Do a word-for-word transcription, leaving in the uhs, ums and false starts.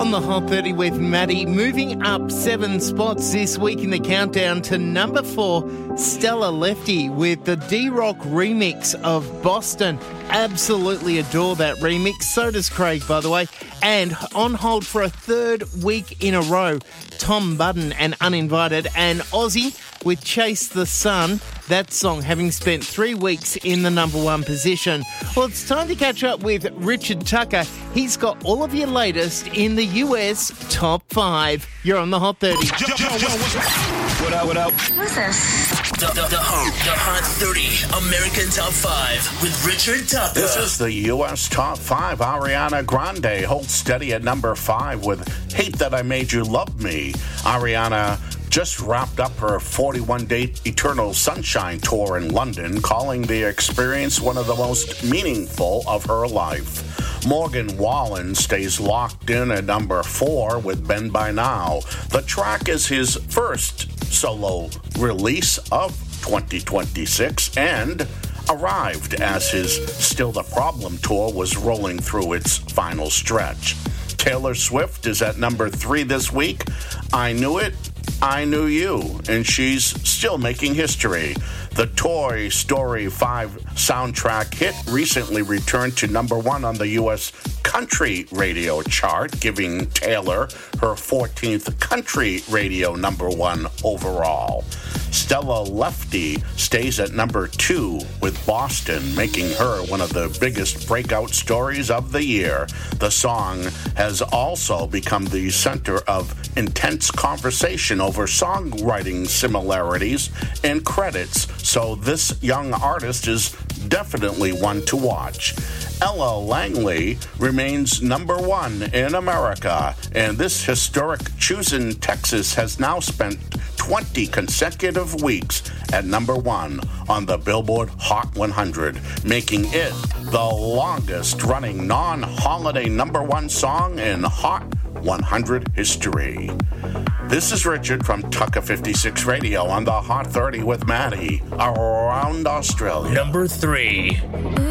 On the Hot thirty with Maddie, moving up seven spots this week in the countdown to number four, Stella Lefty with the D-Rock remix of Boston. Absolutely adore that remix. So does Craig, by the way. And on hold for a third week in a row, Tom Budden and Uninvited, and Ozzy with Chase the Sun. That song having spent three weeks in the number one position. Well, it's time to catch up with Richard Tucker. He's got all of your latest in the U S Top five. You're on the Hot thirty. Yo, yo, yo, what up, what up? Who's this? The, the, the, Hot, the Hot thirty American Top five with Richard Tucker. This is the U S Top five. Ariana Grande holds steady at number five with Hate That I Made You Love Me. Ariana just wrapped up her forty-one-day Eternal Sunshine tour in London, calling the experience one of the most meaningful of her life. Morgan Wallen stays locked in at number four with Bend By Now. The track is his first solo release of twenty twenty-six and arrived as his Still the Problem tour was rolling through its final stretch. Taylor Swift is at number three this week. I Knew It, I Knew You, and she's still making history. The Toy Story five soundtrack hit recently returned to number one on the U S country radio chart, giving Taylor her fourteenth country radio number one overall. Stella Lefty stays at number two with Boston, making her one of the biggest breakout stories of the year. The song has also become the center of intense conversation over songwriting similarities and credits, so this young artist is definitely one to watch. Ella Langley remains number one in America, and this historic Choosing Texas has now spent twenty consecutive weeks at number one on the Billboard Hot one hundred, making it the longest-running non-holiday number one song in Hot one hundred history. This is Richard from Tucker fifty-six Radio on the Hot thirty with Maddie around Australia. Number three.